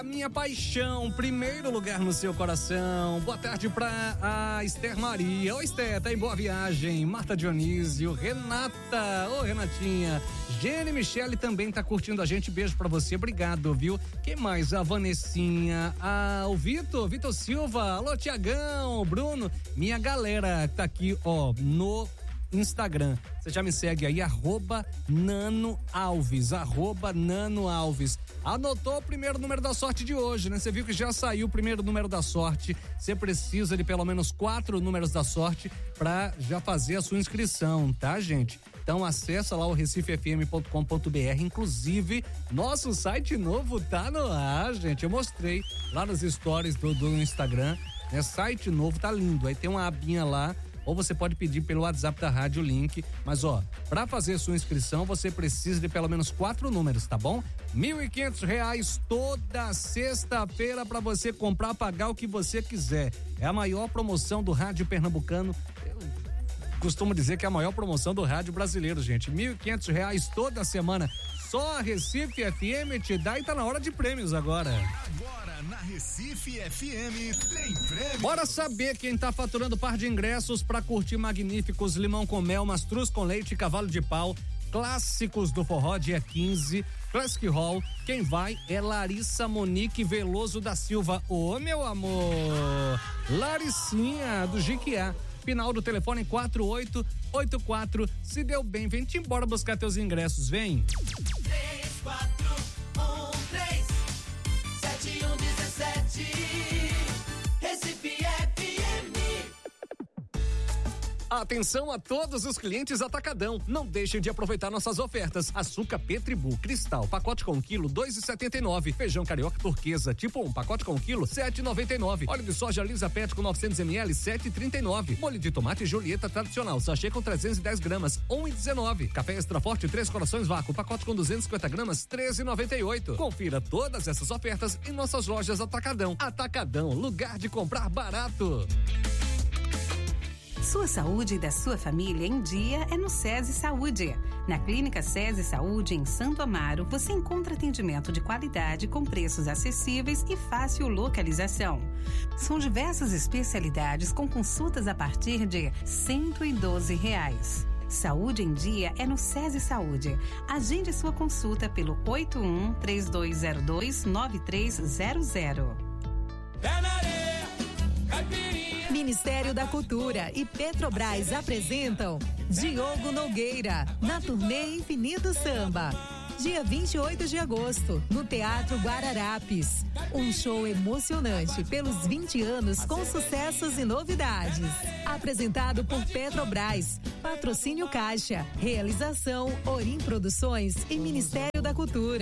Minha paixão, primeiro lugar no seu coração. Boa tarde pra a Esther Maria. Oi, Esther, tá em boa viagem. Marta Dionísio, Renata, ô Renatinha. Jenny Michele também tá curtindo a gente. Beijo pra você, obrigado, viu? Quem mais? A Vanessinha, o Vitor Silva. Alô, Tiagão, Bruno. Minha galera tá aqui, ó, no Instagram. Você já me segue aí, @Nano Alves. Anotou o primeiro número da sorte de hoje, né? Você viu que já saiu o primeiro número da sorte. Você precisa de pelo menos 4 números da sorte pra já fazer a sua inscrição, tá, gente? Então acessa lá o recifefm.com.br. Inclusive, nosso site novo tá no ar, gente. Eu mostrei lá nos stories do Instagram, né? Site novo, tá lindo. Aí tem uma abinha lá, ou você pode pedir pelo WhatsApp da rádio o link, mas ó, pra fazer sua inscrição você precisa de pelo menos 4 números, tá bom? R$1.500 toda sexta-feira pra você comprar, pagar o que você quiser. É a maior promoção do rádio pernambucano. Eu costumo dizer que é a maior promoção do rádio brasileiro, gente. R$1.500 toda semana. Só a Recife FM te dá e tá na hora de prêmios agora. Agora na Recife FM tem prêmio. Bora saber quem tá faturando par de ingressos pra curtir magníficos limão com mel, mastruz com leite e cavalo de pau. Clássicos do forró, dia 15, Classic Hall. Quem vai é Larissa Monique Veloso da Silva. Ô, meu amor! Laricinha, do Jiquiá. Final do telefone 4884. Se deu bem, vem te embora buscar teus ingressos, vem. 3413-7117 Recife FM. Atenção a todos os clientes Atacadão. Não deixem de aproveitar nossas ofertas. Açúcar Petribu Cristal, pacote com quilo, R$2,79. Feijão carioca turquesa, tipo 1, pacote com quilo, R$7,99. Óleo de soja Lisa Pet com 900 ml, R$7,39. Molho de tomate Julieta tradicional, sachê com 310 gramas, R$1,19. Café extra forte 3 corações vácuo, pacote com 250 gramas, R$13,98. Confira todas essas ofertas em nossas lojas Atacadão. Atacadão, lugar de comprar barato. Sua saúde e da sua família em dia é no SESI Saúde. Na Clínica SESI Saúde, em Santo Amaro, você encontra atendimento de qualidade com preços acessíveis e fácil localização. São diversas especialidades com consultas a partir de R$112. Saúde em dia é no SESI Saúde. Agende sua consulta pelo 81-3202-9300. Ministério da Cultura e Petrobras apresentam Diogo Nogueira na turnê Infinito Samba. Dia 28 de agosto, no Teatro Guararapes. Um show emocionante pelos 20 anos com sucessos e novidades. Apresentado por Petrobras. Patrocínio Caixa. Realização Orim Produções e Ministério da Cultura.